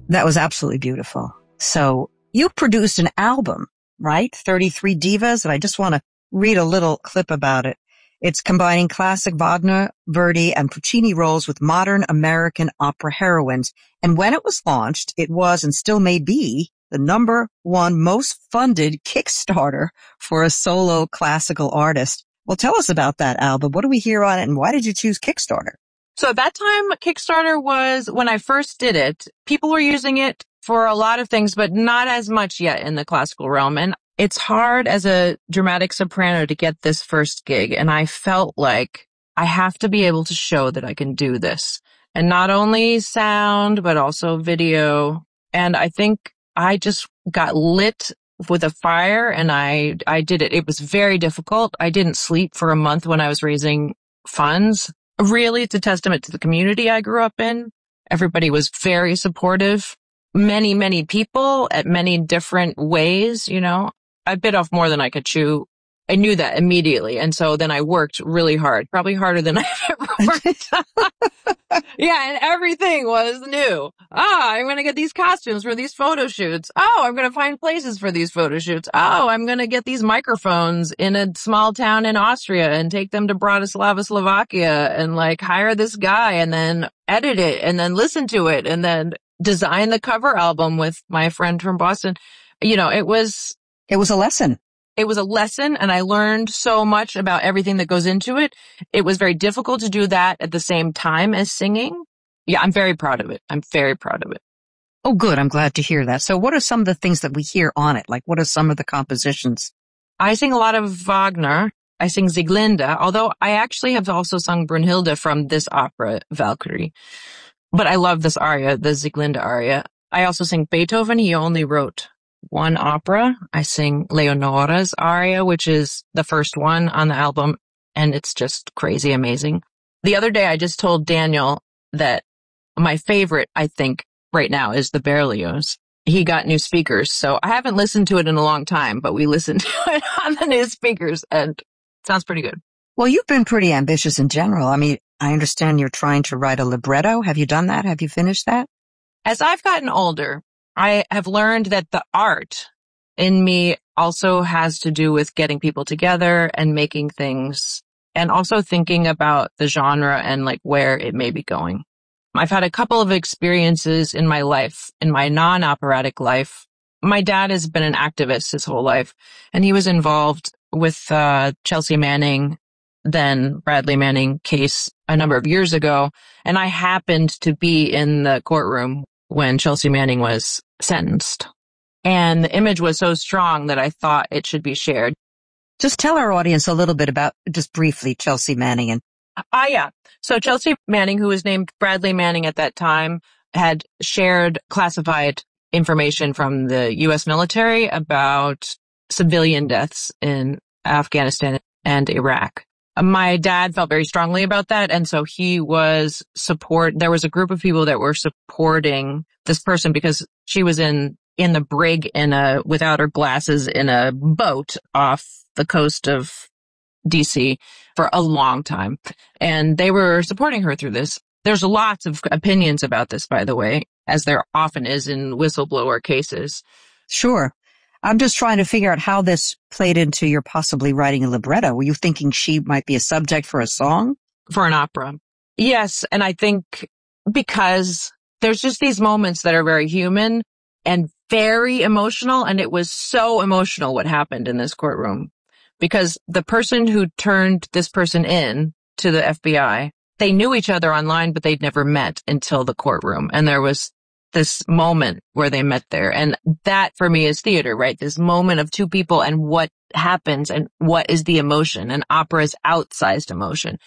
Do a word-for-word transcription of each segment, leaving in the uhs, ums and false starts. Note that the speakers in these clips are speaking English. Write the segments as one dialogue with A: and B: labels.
A: That was absolutely beautiful. So you produced an album, right? thirty-three Divas, and I just want to read a little clip about it. It's combining classic Wagner, Verdi, and Puccini roles with modern American opera heroines. And when it was launched, it was and still may be the number one most funded Kickstarter for a solo classical artist. Well, tell us about that album. What do we hear on it, and why did you choose Kickstarter?
B: So at that time, Kickstarter was, when I first did it, people were using it for a lot of things, but not as much yet in the classical realm. And it's hard as a dramatic soprano to get this first gig. And I felt like I have to be able to show that I can do this. And not only sound, but also video. And I think I just got lit with a fire and I, I did it. It was very difficult. I didn't sleep for a month when I was raising funds. Really, it's a testament to the community I grew up in. Everybody was very supportive. Many, many people at many different ways, you know. I bit off more than I could chew. I knew that immediately. And so then I worked really hard, probably harder than I've ever worked. Yeah, and everything was new. Ah, I'm going to get these costumes for these photo shoots. Oh, I'm going to find places for these photo shoots. Oh, I'm going to get these microphones in a small town in Austria and take them to Bratislava, Slovakia and like hire this guy and then edit it and then listen to it and then design the cover album with my friend from Boston. You know, it was...
A: It was a lesson.
B: It was a lesson, and I learned so much about everything that goes into it. It was very difficult to do that at the same time as singing. Yeah, I'm very proud of it. I'm very proud of it.
A: Oh, good. I'm glad to hear that. So what are some of the things that we hear on it? Like, what are some of the compositions?
B: I sing a lot of Wagner. I sing Sieglinde, although I actually have also sung Brunhilde from this opera, Valkyrie. But I love this aria, the Sieglinde aria. I also sing Beethoven. He only wrote one opera. I sing Leonora's aria, which is the first one on the album, and it's just crazy amazing. The other day, I just told Daniel that my favorite, I think, right now is the Berlioz. He got new speakers, so I haven't listened to it in a long time, but we listened to it on the new speakers, and it sounds pretty good.
A: Well, you've been pretty ambitious in general. I mean, I understand you're trying to write a libretto. Have you done that? Have you finished that?
B: As I've gotten older, I have learned that the art in me also has to do with getting people together and making things and also thinking about the genre and like where it may be going. I've had a couple of experiences in my life, in my non-operatic life. My dad has been an activist his whole life, and he was involved with uh Chelsea Manning, then Bradley Manning case a number of years ago, and I happened to be in the courtroom when Chelsea Manning was sentenced. And the image was so strong that I thought it should be shared.
A: Just tell our audience a little bit about, just briefly, Chelsea Manning. And
B: Ah, yeah. So Chelsea Manning, who was named Bradley Manning at that time, had shared classified information from the U S military about civilian deaths in Afghanistan and Iraq. My dad felt very strongly about that, and so he was support. There was a group of people that were supporting this person because she was in in the brig in a without her glasses in a boat off the coast of D C for a long time, and they were supporting her through this. There's lots of opinions about this, by the way, as there often is in whistleblower cases.
A: Sure. I'm just trying to figure out how this played into your possibly writing a libretto. Were you thinking she might be a subject for a song?
B: For an opera. Yes, and I think because there's just these moments that are very human and very emotional, and it was so emotional what happened in this courtroom. Because the person who turned this person in to the F B I, they knew each other online, but they'd never met until the courtroom. And there was this moment where they met there. And that for me is theater, right? This moment of two people and what happens and what is the emotion. And opera is outsized emotion,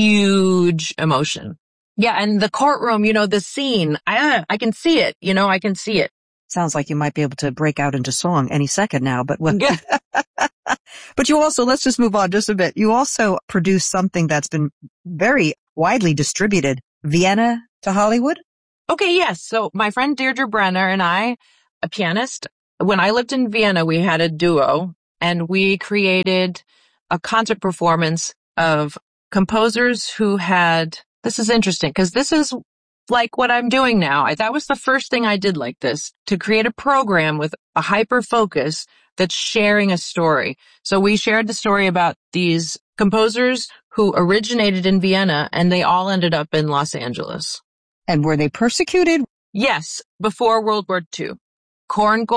B: huge emotion. Yeah. And the courtroom, you know, the scene, I, I can see it, you know, I can see it.
A: Sounds like you might be able to break out into song any second now, but what? But you also, let's just move on just a bit. You also produced something that's been very widely distributed, Vienna to Hollywood.
B: Okay, yes. So my friend Deirdre Brenner and I, a pianist, when I lived in Vienna, we had a duo and we created a concert performance of composers who had, this is interesting because this is like what I'm doing now. I, that was the first thing I did like this, to create a program with a hyper focus that's sharing a story. So we shared the story about these composers who originated in Vienna, and they all ended up in Los Angeles.
A: And were they persecuted?
B: Yes, before World War Two. Korngold